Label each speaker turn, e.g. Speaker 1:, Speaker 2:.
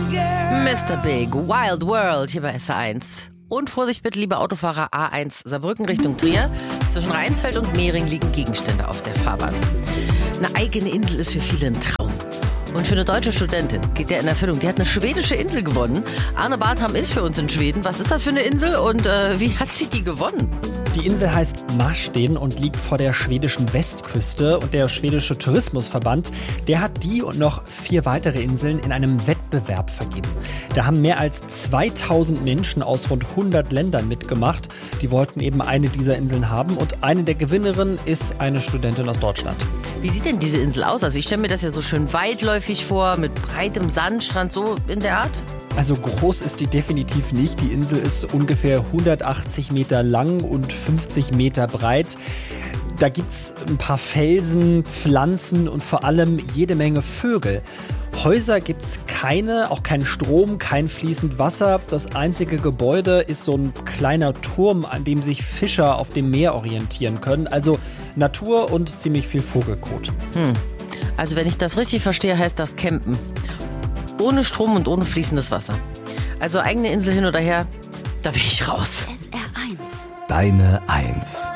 Speaker 1: Mr. Big, Wild World hier bei SR1. Und Vorsicht bitte, liebe Autofahrer, A1 Saarbrücken Richtung Trier. Zwischen Rheinsfeld und Mehring liegen Gegenstände auf der Fahrbahn. Eine eigene Insel ist für viele ein Traum. Und für eine deutsche Studentin geht der in Erfüllung. Die hat eine schwedische Insel gewonnen. Arne Bartham ist für uns in Schweden. Was ist das für eine Insel und wie hat sie die gewonnen?
Speaker 2: Die Insel heißt Marsten und liegt vor der schwedischen Westküste. Und der schwedische Tourismusverband, der hat die und noch 4 weitere Inseln in einem Wettbewerb vergeben. Da haben mehr als 2000 Menschen aus rund 100 Ländern mitgemacht. Die wollten eben eine dieser Inseln haben. Und eine der Gewinnerinnen ist eine Studentin aus Deutschland.
Speaker 1: Wie sieht denn diese Insel aus? Also ich stelle mir das ja so schön weitläufig vor, mit breitem Sandstrand, so in der Art.
Speaker 2: Also groß ist die definitiv nicht. Die Insel ist ungefähr 180 Meter lang und 50 Meter breit. Da gibt's ein paar Felsen, Pflanzen und vor allem jede Menge Vögel. Häuser gibt's keine, auch kein Strom, kein fließend Wasser. Das einzige Gebäude ist so ein kleiner Turm, an dem sich Fischer auf dem Meer orientieren können. Also Natur und ziemlich viel Vogelkot.
Speaker 1: Also wenn ich das richtig verstehe, heißt das Campen. Ohne Strom und ohne fließendes Wasser. Also eigene Insel hin oder her, da will ich raus.
Speaker 3: SR1.
Speaker 4: Deine Eins.